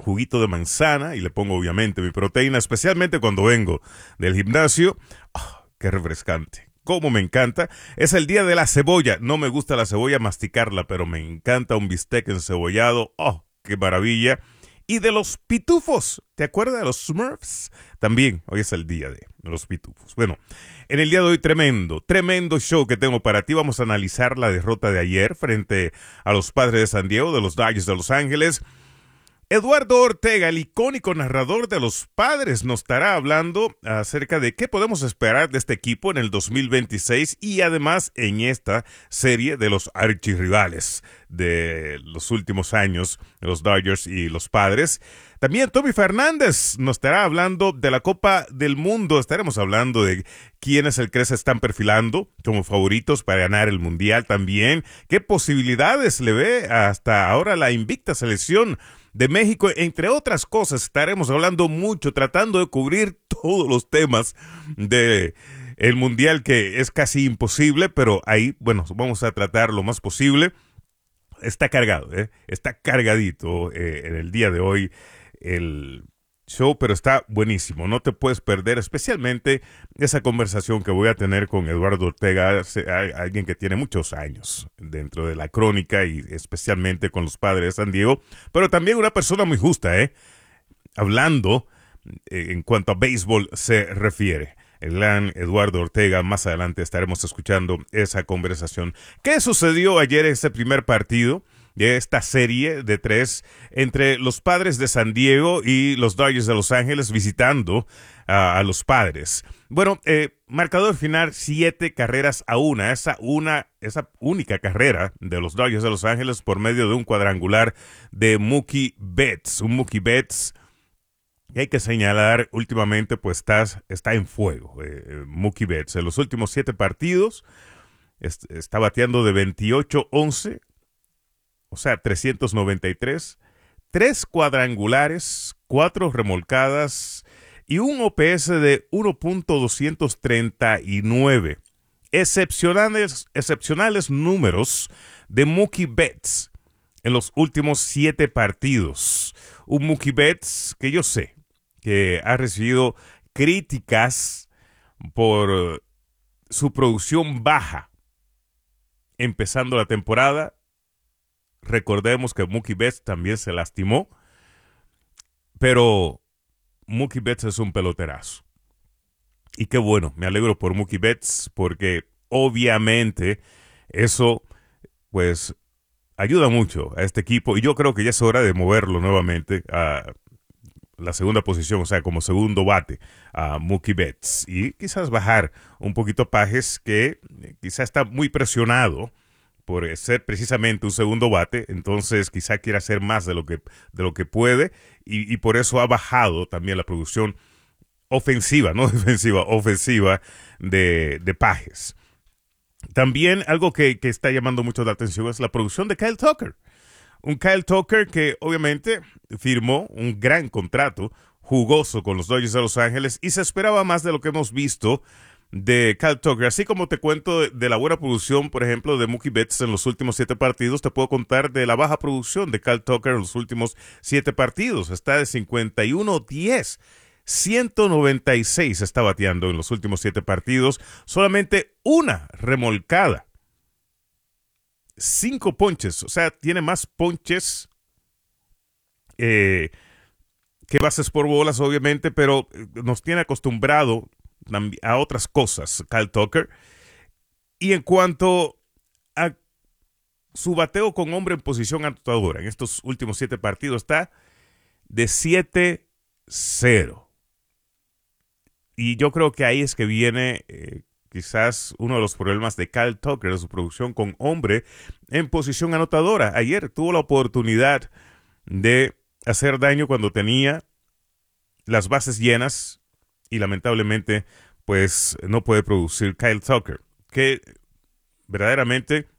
juguito de manzana y le pongo obviamente mi proteína, especialmente cuando vengo del gimnasio. ¡Oh, qué refrescante! Cómo me encanta. Es el día de la cebolla. No me gusta la cebolla masticarla, pero me encanta un bistec encebollado. ¡Oh, qué maravilla! Y de los pitufos. ¿Te acuerdas de los Smurfs? También, hoy es el día de los pitufos. Bueno, en el día de hoy tremendo show que tengo para ti. Vamos a analizar la derrota de ayer frente a los Padres de San Diego, de los Dodgers de Los Ángeles. Eduardo Ortega, el icónico narrador de los Padres, nos estará hablando acerca de qué podemos esperar de este equipo en el 2026 y además en esta serie de los archirrivales de los últimos años, los Dodgers y los Padres. También Tommy Fernández nos estará hablando de la Copa del Mundo. Estaremos hablando de quiénes el CRE se están perfilando como favoritos para ganar el Mundial también. ¿Qué posibilidades le ve hasta ahora la invicta selección de México? Entre otras cosas, estaremos hablando mucho, tratando de cubrir todos los temas de el Mundial, que es casi imposible, pero ahí, bueno, vamos a tratar lo más posible. Está cargado, está cargadito en el día de hoy el show, pero está buenísimo. No te puedes perder, especialmente esa conversación que voy a tener con Eduardo Ortega, alguien que tiene muchos años dentro de la crónica y especialmente con los Padres de San Diego, pero también una persona muy justa, hablando en cuanto a béisbol se refiere. El gran Eduardo Ortega, más adelante estaremos escuchando esa conversación. ¿Qué sucedió ayer en ese primer partido de esta serie de 3 entre los Padres de San Diego y los Dodgers de Los Ángeles visitando a los Padres? Bueno, marcador final 7-1. Esa única carrera de los Dodgers de Los Ángeles por medio de un cuadrangular de Mookie Betts. Un Mookie Betts que hay que señalar últimamente, pues está en fuego. Mookie Betts en los últimos 7 partidos está bateando de 28-11, o sea, 393, 3 cuadrangulares, 4 remolcadas y un OPS de 1.239. Excepcionales números de Mookie Betts en los últimos 7 partidos. Un Mookie Betts que yo sé que ha recibido críticas por su producción baja empezando la temporada. Recordemos que Mookie Betts también se lastimó, pero Mookie Betts es un peloterazo. Y qué bueno, me alegro por Mookie Betts porque obviamente eso pues ayuda mucho a este equipo y yo creo que ya es hora de moverlo nuevamente a la segunda posición, o sea, como segundo bate a Mookie Betts y quizás bajar un poquito Pages, que quizás está muy presionado por ser precisamente un segundo bate, entonces quizá quiera hacer más de lo que puede y por eso ha bajado también la producción ofensiva, no defensiva, ofensiva de Pages. También algo que está llamando mucho la atención es la producción de Kyle Tucker. Un Kyle Tucker que obviamente firmó un gran contrato jugoso con los Dodgers de Los Ángeles y se esperaba más de lo que hemos visto de Kyle Tucker. Así como te cuento de la buena producción, por ejemplo, de Mookie Betts en los últimos 7 partidos, te puedo contar de la baja producción de Kyle Tucker en los últimos 7 partidos. Está de 51-10. 196 está bateando en los últimos 7 partidos. Solamente una remolcada. 5 ponches. O sea, tiene más ponches que bases por bolas, obviamente, pero nos tiene acostumbrado a otras cosas, Kyle Tucker. Y en cuanto a su bateo con hombre en posición anotadora, en estos últimos 7 partidos está de 7-0. Y yo creo que ahí es que viene quizás uno de los problemas de Kyle Tucker, de su producción con hombre en posición anotadora. Ayer tuvo la oportunidad de hacer daño cuando tenía las bases llenas y lamentablemente pues no puede producir Kyle Tucker, que verdaderamente